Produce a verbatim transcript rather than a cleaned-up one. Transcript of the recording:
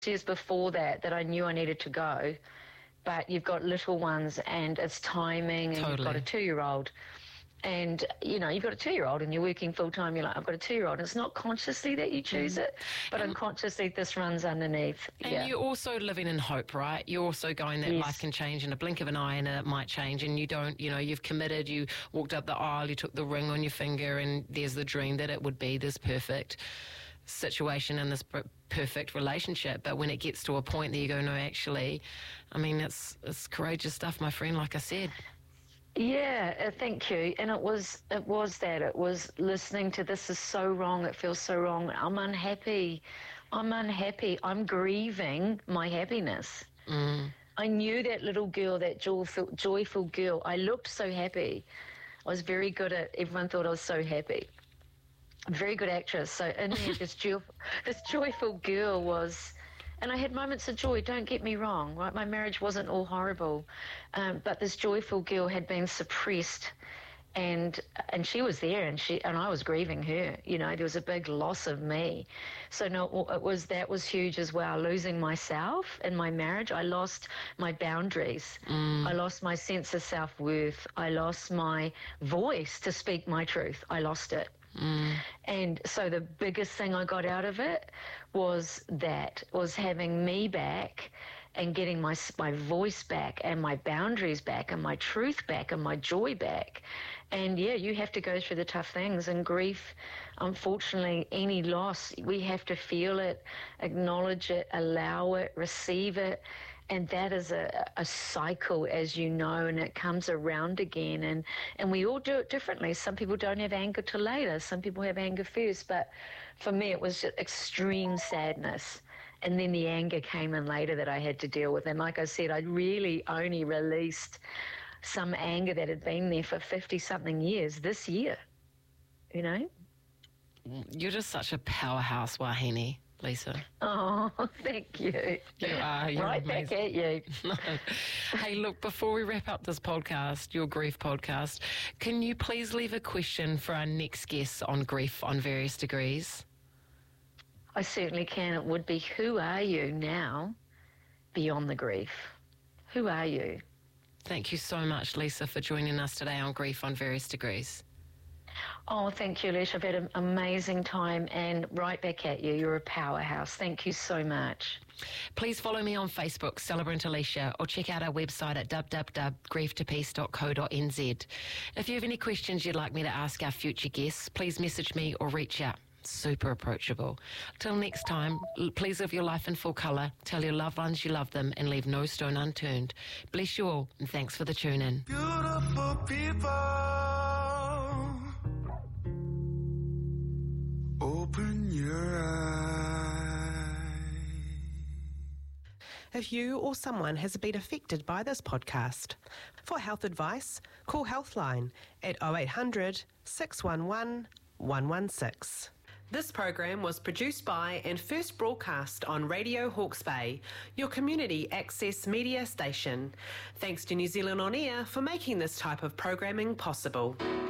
years before that that I knew I needed to go, but you've got little ones and it's timing, and Totally. you've got a two-year-old. And, you know, you've got a two-year-old and you're working full-time, you're like, I've got a two-year-old. And it's not consciously that you choose it, but and, unconsciously this runs underneath. And yeah. you're also living in hope, right? You're also going that Yes. life can change in a blink of an eye and it might change, and you don't, you know, you've committed, you walked up the aisle, you took the ring on your finger, and there's the dream that it would be this perfect situation and this per- perfect relationship. But when it gets to a point that you go, no, actually, I mean, it's, it's courageous stuff, my friend, like I said. Yeah, uh, thank you. And it was it was that. It was listening to, this is so wrong, it feels so wrong. I'm unhappy. I'm unhappy. I'm grieving my happiness. Mm. I knew that little girl, that joyful, joyful girl. I looked so happy. I was very good at, everyone thought I was so happy. Very good actress. So in there, this, joy, this joyful girl was... And I had moments of joy, don't get me wrong, right? My marriage wasn't all horrible. Um, but this joyful girl had been suppressed, and and she was there, and she and I was grieving her. You know, there was a big loss of me. So no, it was that was huge as well, losing myself in my marriage. I lost my boundaries. Mm. I lost my sense of self-worth. I lost my voice to speak my truth. I lost it. Mm. And so the biggest thing I got out of it was that, was having me back and getting my my voice back and my boundaries back and my truth back and my joy back. And yeah, you have to go through the tough things, and grief, unfortunately, any loss, we have to feel it, acknowledge it, allow it, receive it. And that is a, a cycle, as you know, and it comes around again. And, and we all do it differently. Some people don't have anger till later. Some people have anger first. But for me, it was just extreme sadness. And then the anger came in later that I had to deal with. And like I said, I really only released some anger that had been there for fifty-something years this year, you know? You're just such a powerhouse, Wahine, Lisa. Oh, thank you. You are. You're right amazing. back at you. No. Hey, look, before we wrap up this podcast, your grief podcast, can you please leave a question for our next guest on grief on various degrees? I certainly can. It would be, who are you now beyond the grief? Who are you? Thank you so much, Lisa, for joining us today on Grief on Various Degrees. Oh, thank you, Lesh. I've had an amazing time, and right back at you. You're a powerhouse. Thank you so much. Please follow me on Facebook, Celebrant Alicia, or check out our website at w w w dot grief to peace dot co dot n z. If you have any questions you'd like me to ask our future guests, please message me or reach out. Super approachable. Till next time, please live your life in full colour, tell your loved ones you love them, and leave no stone unturned. Bless you all, and thanks for the tune in. Beautiful people, open your eyes. If you or someone has been affected by this podcast, for health advice, call Healthline at oh eight hundred, six one one, one one six. This program was produced by and first broadcast on Radio Hawke's Bay, your community access media station. Thanks to New Zealand On Air for making this type of programming possible.